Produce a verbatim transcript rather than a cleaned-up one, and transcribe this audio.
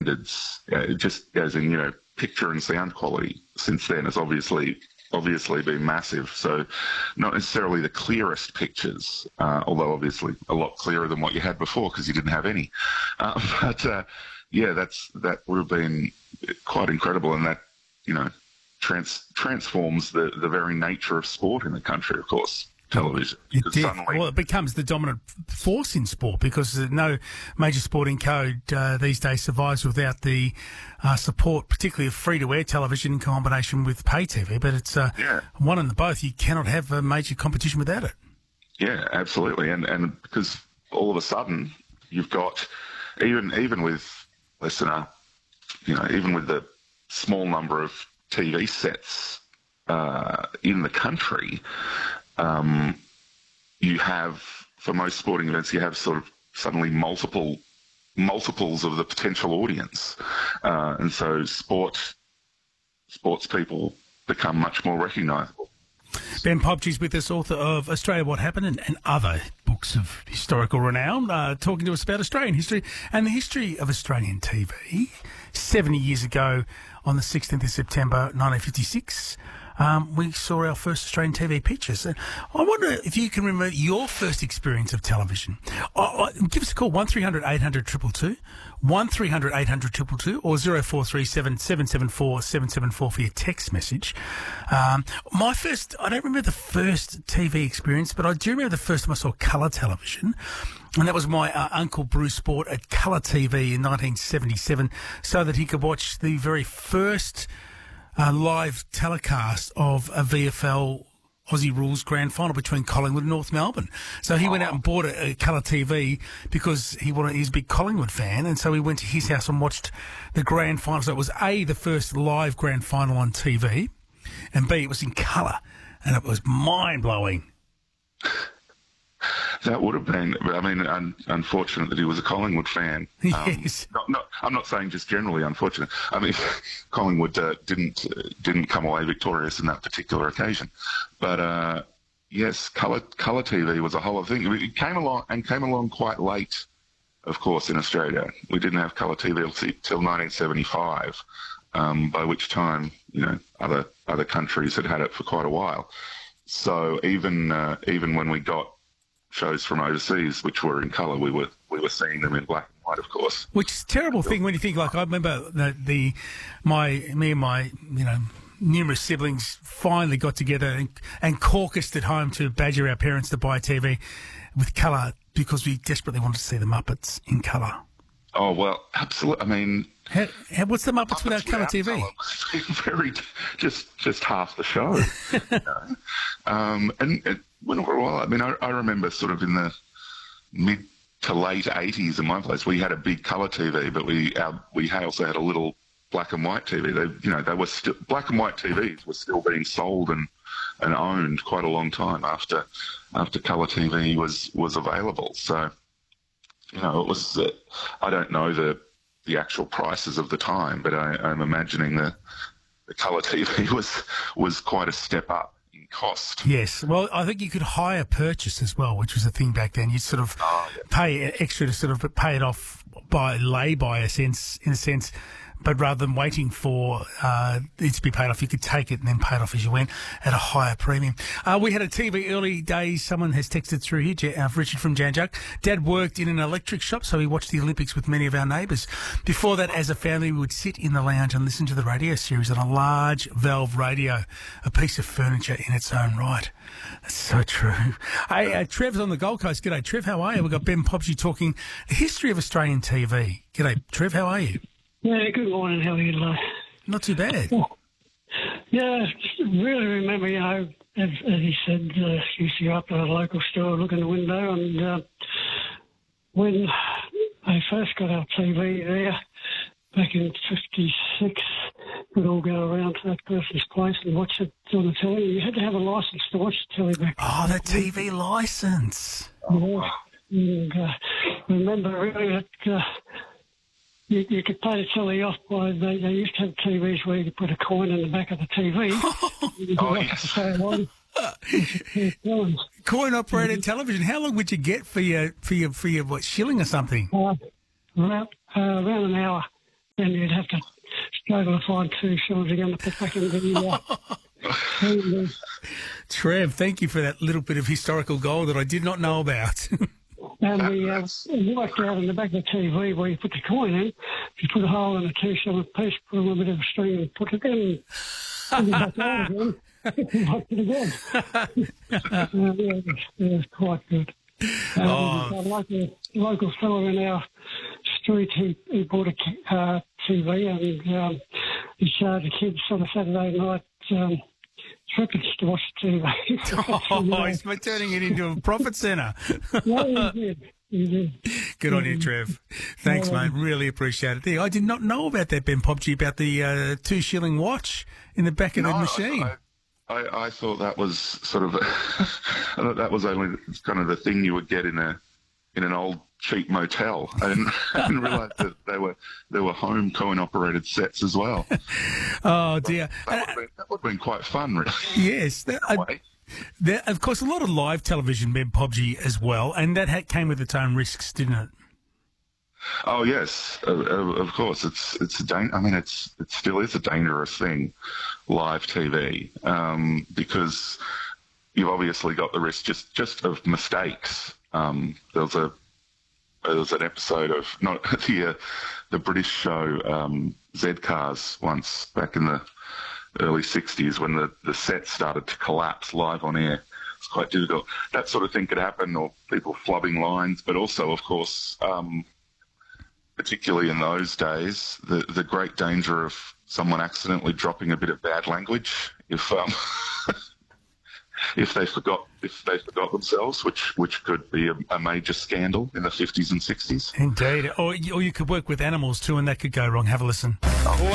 standards, uh, just as in, you know, picture and sound quality since then has obviously obviously been massive. So not necessarily the clearest pictures, uh, although obviously a lot clearer than what you had before because you didn't have any. Uh, but uh, yeah, that's that would have been quite incredible, and that, you know, trans- transforms the, the very nature of sport in the country, of course. Television. It did. Suddenly, well, it becomes the dominant force in sport because no major sporting code uh, these days survives without the uh, support, particularly of free-to-air television in combination with pay T V. But it's uh, yeah. one and the both. You cannot have a major competition without it. Yeah, absolutely. And and because all of a sudden you've got, even even with less than a, you know, even with the small number of T V sets uh, in the country, Um, you have, for most sporting events, you have sort of suddenly multiple multiples of the potential audience, uh, and so sport sports people become much more recognisable. Ben Pobji's with us, author of Australia What Happened and, and other books of historical renown, uh, talking to us about Australian history and the history of Australian T V. seventy years ago, on the sixteenth of September nineteen fifty-six, Um, we saw our first Australian T V pictures. And I wonder if you can remember your first experience of television. Uh, give us a call, one three hundred eight hundred two two two, one three hundred eight hundred two two two, or zero four three seven seven seven four seven seven four for your text message. Um, my first, I don't remember the first T V experience, but I do remember the first time I saw colour television. And that was my uh, Uncle Bruce bought a colour T V in nineteen seventy-seven so that he could watch the very first Uh, live telecast of a V F L Aussie Rules Grand Final between Collingwood and North Melbourne. So he went out and bought a, a colour T V because he wanted, he's a big Collingwood fan, and so he went to his house and watched the Grand Final. So it was A, the first live Grand Final on T V, and B, it was in colour, and it was mind-blowing. That would have been, I mean, un, unfortunate that he was a Collingwood fan. Yes. Um, not, not, I'm not saying just generally unfortunate. I mean, Collingwood uh, didn't uh, didn't come away victorious in that particular occasion. But, uh, yes, colour colour T V was a whole other thing. It came along, and came along quite late, of course, in Australia. We didn't have colour T V till nineteen seventy-five, um, by which time, you know, other other countries had had it for quite a while. So even uh, even when we got shows from overseas which were in colour, we were we were seeing them in black and white, of course. Which is a terrible thing when you think, like, I remember the, the my me and my, you know, numerous siblings finally got together and, and caucused at home to badger our parents to buy a T V with colour because we desperately wanted to see the Muppets in colour. Oh, well, absolutely. I mean, how, how, what's the Muppets, Muppets without, without colour T V? Colour. Very, just just half the show. You know? um, and, and when we were a while, I mean, I, I remember sort of in the mid to late eighties in my place, we had a big colour T V, but we our, we also had a little black and white T V. They, you know, they were still black and white T Vs were still being sold and, and owned quite a long time after after colour T V was was available. So, you know, it was. Uh, I don't know the the actual prices of the time, but I, I'm imagining the the colour T V was was quite a step up in cost. Yes, well, I think you could hire purchase as well, which was a thing back then. You'd sort of oh, yeah. pay extra to sort of pay it off by lay by a sense, in a sense. But rather than waiting for uh, it to be paid off, you could take it and then pay it off as you went at a higher premium. Uh, we had a T V early days. Someone has texted through here, uh, Richard from Janjuk. Dad worked in an electric shop, so he watched the Olympics with many of our neighbours. Before that, as a family, we would sit in the lounge and listen to the radio series on a large valve radio, a piece of furniture in its own right. That's so true. Hey, uh, Trev's on the Gold Coast. G'day, Trev. How are you? We've got Ben Pobji talking the history of Australian T V. G'day, Trev. How are you? Yeah, good morning. How are you today? Not too bad. Yeah, just really remember, you know, as, as he said, uh, used to go up to a local store, look in the window, and uh, when they first got our T V there, back in fifty-six, we'd all go around to that person's place and watch it on the telly. You had to have a licence to watch the telly back then. Oh, the T V licence. Yeah. And uh, remember, really, that... Uh, You, you could pay the telly off by, they, they used to have T Vs where you could put a coin in the back of the T V. Oh, yes. Coin-operated television. How long would you get for your, for your, for your what, shilling or something? Uh, around, uh, around an hour. then you'd have to struggle to find two shillings again to put back into the... Uh, and, uh, Trev, thank you for that little bit of historical gold that I did not know about. And we uh, worked out in the back of the T V where you put the coin in, you put a hole in a two shilling piece, put a little bit of string and put it in, and back out again, put it again. uh, yeah, it was, it was quite good. Um, Oh. A local, local fellow in our street, he, he bought a uh, T V and um, he showed the kids on a Saturday night um, trippers to watch the T V. Oh, he's been turning it into a profit centre. Yeah, he did. He did. Good on you, Trev. Thanks, Yeah. mate. Really appreciate it. There, I did not know about that, Ben Popchi, about the uh, two shilling watch in the back of the No, machine. I, I, I thought that was sort of, a, I thought that was only kind of the thing you would get in a in an old cheap motel. I didn't, I didn't realise that they were they were home coin operated sets as well. Oh dear. That would, have been, that would have been quite fun, really. Yes, that, uh, Way. there, of course, a lot of live television, Ben Popchi, as well, and that had, came with its own risks, didn't it? Oh yes, uh, uh, of course. It's it's a dan- I mean, it's it still is a dangerous thing, live T V, um, because you've obviously got the risk just, just of mistakes. Um, there was a there was an episode of not the uh, the British show um, Z Cars once back in the early sixties when the, the set started to collapse live on air. It's quite difficult. That sort of thing could happen, or people flubbing lines, but also, of course. Um, particularly in those days, the, the great danger of someone accidentally dropping a bit of bad language if um, if they forgot if they forgot themselves, which which could be a, a major scandal in the fifties and sixties. Indeed. Or, or you could work with animals too, and that could go wrong. Have a listen. Oh,